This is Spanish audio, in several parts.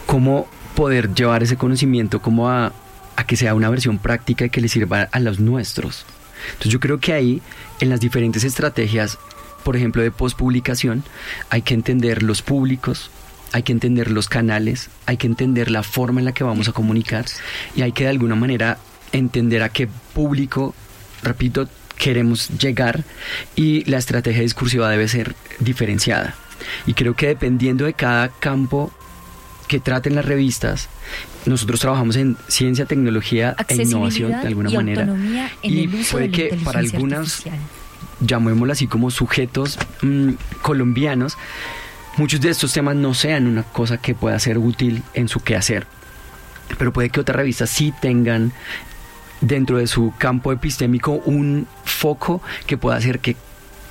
cómo poder llevar ese conocimiento como a que sea una versión práctica y que le sirva a los nuestros. Entonces yo creo que ahí, en las diferentes estrategias, por ejemplo, de postpublicación, hay que entender los públicos, hay que entender los canales, hay que entender la forma en la que vamos a comunicar y hay que de alguna manera entender a qué público, repito, queremos llegar, y la estrategia discursiva debe ser diferenciada. Y creo que dependiendo de cada campo que traten las revistas, nosotros trabajamos en ciencia, tecnología e innovación de alguna manera, y puede que para algunas, llamémoslo así, como sujetos colombianos, muchos de estos temas no sean una cosa que pueda ser útil en su quehacer, pero puede que otras revistas sí tengan dentro de su campo epistémico un foco que pueda hacer que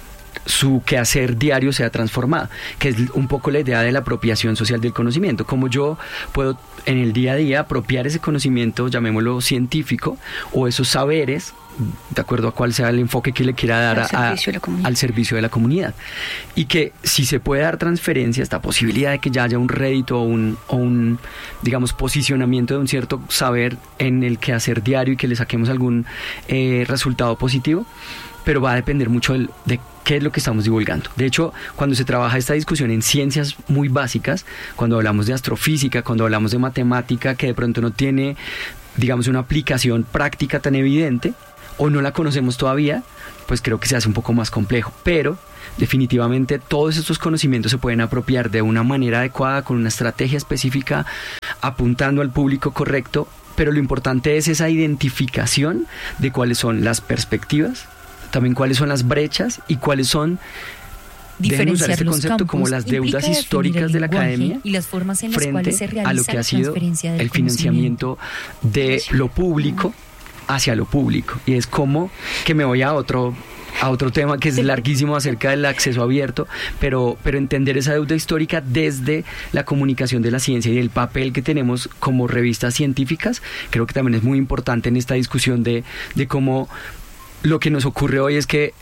su quehacer diario sea transformado, que es un poco la idea de la apropiación social del conocimiento, como yo puedo en el día a día apropiar ese conocimiento, llamémoslo científico, o esos saberes, de acuerdo a cuál sea el enfoque que le quiera dar al servicio de la comunidad. Y que si se puede dar transferencia, esta posibilidad de que ya haya un rédito o un digamos, posicionamiento de un cierto saber en el quehacer diario y que le saquemos algún resultado positivo, pero va a depender mucho de qué es lo que estamos divulgando. De hecho, cuando se trabaja esta discusión en ciencias muy básicas, cuando hablamos de astrofísica, cuando hablamos de matemática, que de pronto no tiene, digamos, una aplicación práctica tan evidente, o no la conocemos todavía, pues creo que se hace un poco más complejo. Pero definitivamente todos estos conocimientos se pueden apropiar de una manera adecuada, con una estrategia específica, apuntando al público correcto, pero lo importante es esa identificación de cuáles son las perspectivas, también cuáles son las brechas y cuáles son, déjenme usar este concepto, como las deudas históricas de la academia y las formas en las frente cuales se realiza a lo que ha sido el financiamiento de lo público hacia lo público. Y es como que me voy a otro tema que es larguísimo acerca del acceso abierto, pero entender esa deuda histórica desde la comunicación de la ciencia y el papel que tenemos como revistas científicas, creo que también es muy importante en esta discusión de cómo lo que nos ocurre hoy es que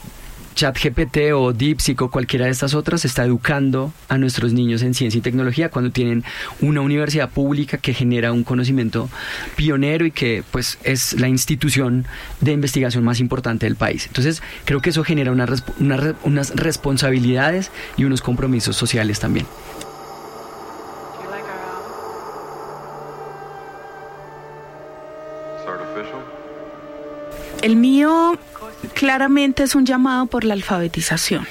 ChatGPT o DeepSeek o cualquiera de estas otras está educando a nuestros niños en ciencia y tecnología cuando tienen una universidad pública que genera un conocimiento pionero y que pues es la institución de investigación más importante del país. Entonces creo que eso genera unas responsabilidades y unos compromisos sociales también. El mío claramente es un llamado por la alfabetización.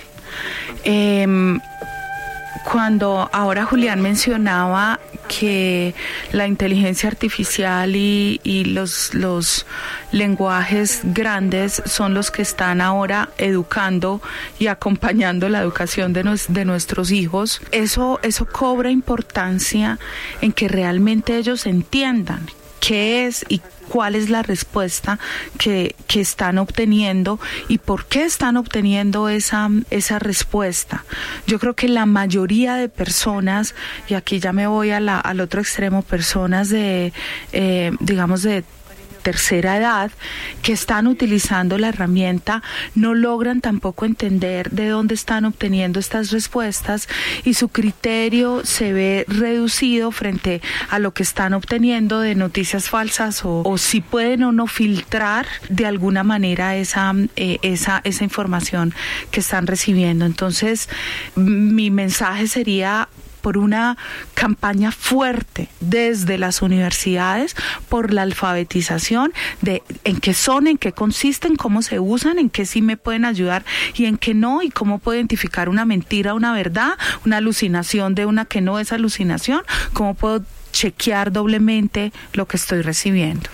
Cuando ahora Julián mencionaba que la inteligencia artificial y los lenguajes grandes son los que están ahora educando y acompañando la educación de nuestros hijos, eso cobra importancia en que realmente ellos entiendan qué es y cuál es la respuesta que están obteniendo y por qué están obteniendo esa respuesta. Yo creo que la mayoría de personas, y aquí ya me voy al otro extremo, personas digamos de tercera edad que están utilizando la herramienta no logran tampoco entender de dónde están obteniendo estas respuestas y su criterio se ve reducido frente a lo que están obteniendo de noticias falsas o si pueden o no filtrar de alguna manera esa información que están recibiendo. Entonces, mi mensaje sería por una campaña fuerte desde las universidades por la alfabetización de en qué son, en qué consisten, cómo se usan, en qué sí me pueden ayudar y en qué no, y cómo puedo identificar una mentira, una verdad, una alucinación de una que no es alucinación, cómo puedo chequear doblemente lo que estoy recibiendo.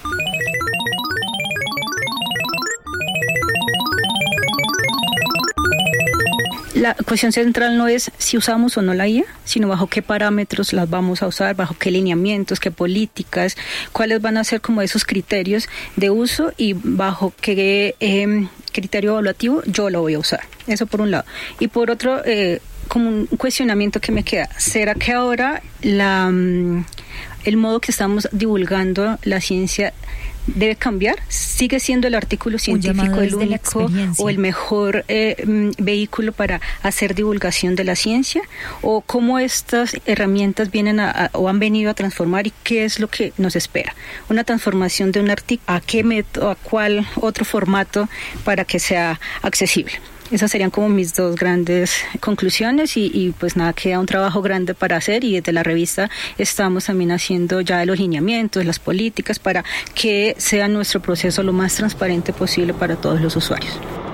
La cuestión central no es si usamos o no la IA, sino bajo qué parámetros las vamos a usar, bajo qué lineamientos, qué políticas, cuáles van a ser como esos criterios de uso y bajo qué criterio evaluativo yo lo voy a usar. Eso por un lado. Y por otro, como un cuestionamiento que me queda, ¿será que ahora el modo que estamos divulgando la ciencia debe cambiar? ¿Sigue siendo el artículo científico el único o el mejor vehículo para hacer divulgación de la ciencia? ¿O cómo estas herramientas vienen o han venido a transformar y qué es lo que nos espera? Una transformación de un artículo, ¿a qué método, a cuál otro formato para que sea accesible? Esas serían como mis dos grandes conclusiones y pues nada, queda un trabajo grande para hacer y desde la revista estamos también haciendo ya los lineamientos, las políticas para que sea nuestro proceso lo más transparente posible para todos los usuarios.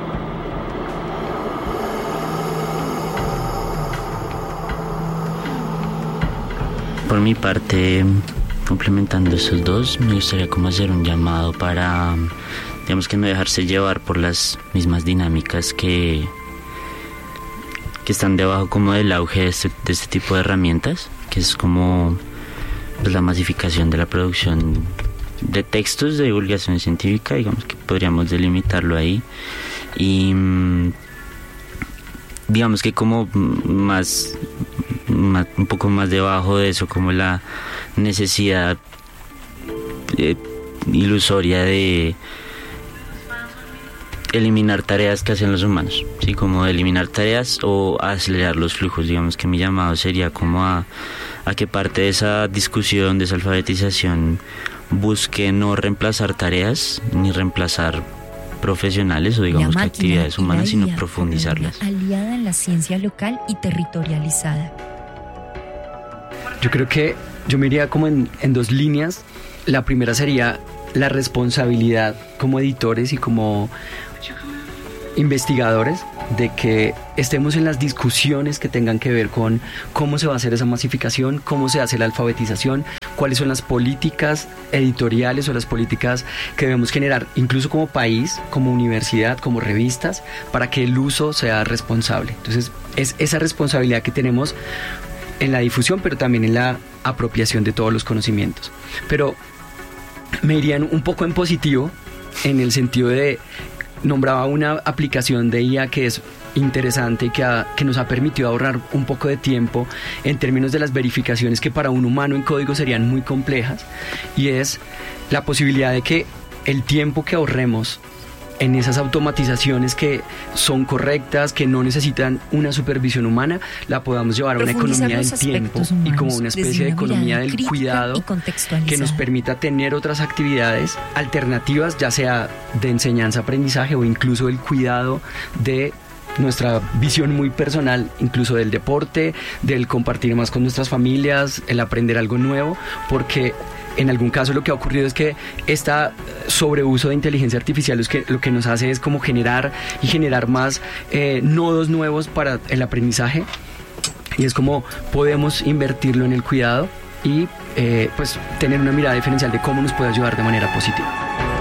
Por mi parte, complementando esos dos, me gustaría como hacer un llamado para, digamos, que no dejarse llevar por las mismas dinámicas que están debajo como del auge de este tipo de herramientas, que es como pues, la masificación de la producción de textos de divulgación científica, digamos que podríamos delimitarlo ahí, y digamos que como un poco más debajo de eso, como la necesidad ilusoria de eliminar tareas que hacen los humanos, ¿sí? Como eliminar tareas o acelerar los flujos. Digamos que mi llamado sería como a que parte de esa discusión, de esa alfabetización, busque no reemplazar tareas ni reemplazar profesionales o digamos que actividades humanas, sino profundizarlas. Aliada en la ciencia local y territorializada. Yo creo que yo me iría como en dos líneas. La primera sería la responsabilidad como editores y como investigadores de que estemos en las discusiones que tengan que ver con cómo se va a hacer esa masificación, cómo se hace la alfabetización, cuáles son las políticas editoriales o las políticas que debemos generar, incluso como país, como universidad, como revistas, para que el uso sea responsable. Entonces, es esa responsabilidad que tenemos en la difusión, pero también en la apropiación de todos los conocimientos. Pero me irían un poco en positivo, en el sentido de, nombraba una aplicación de IA que es interesante y que nos ha permitido ahorrar un poco de tiempo en términos de las verificaciones que para un humano en código serían muy complejas, y es la posibilidad de que el tiempo que ahorremos en esas automatizaciones que son correctas, que no necesitan una supervisión humana, la podamos llevar a una economía del tiempo y como una especie de economía del cuidado que nos permita tener otras actividades alternativas, ya sea de enseñanza-aprendizaje o incluso el cuidado de nuestra visión muy personal, incluso del deporte, del compartir más con nuestras familias, el aprender algo nuevo, porque en algún caso lo que ha ocurrido es que esta sobreuso de inteligencia artificial es que lo que nos hace es como generar más nodos nuevos para el aprendizaje, y es como podemos invertirlo en el cuidado y pues tener una mirada diferencial de cómo nos puede ayudar de manera positiva.